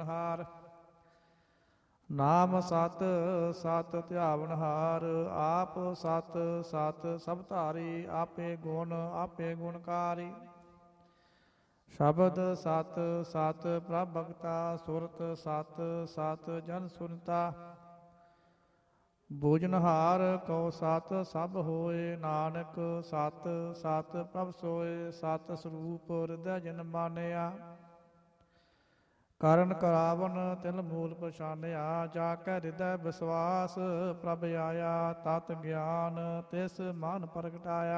ਹਾਰ। ਨਾਮ ਸਤ ਸਤ ਧਿਆਵਨ ਹਾਰ, ਆਪ ਸਤ ਸਤ ਸਭ ਧਾਰੀ, ਆਪੇ ਗੁਣਕਾਰੀ। ਸ਼ਬਦ ਸਤ ਸਤ ਪ੍ਰਭ ਭਗਤਾ, ਸੁਰਤ ਸਤ ਸਤ ਜਨ ਸੁਨਤਾ। ਬੋਜਨਹਾਰ ਕਉ ਸਤ ਸਭ ਹੋਏ, ਨਾਨਕ ਸਤ ਸਤ ਪ੍ਰਭ ਸੋਏ। ਸਤ ਸਰੂਪ ਹਿਰਦੈ ਜਿਨ ਮਾਨਿਆ, ਕਰਨ ਕਰਾਵਨ ਤਿਲ ਮੂਲ ਪਛਾਨਿਆ। ਜਾ ਕੈ ਹਿਰਦੈ ਵਿਸਵਾਸ ਪ੍ਰਭ ਆਇਆ, ਤਤ ਗਿਆਨ ਤਿਸ ਮਨ ਪ੍ਰਗਟਾਇਆ।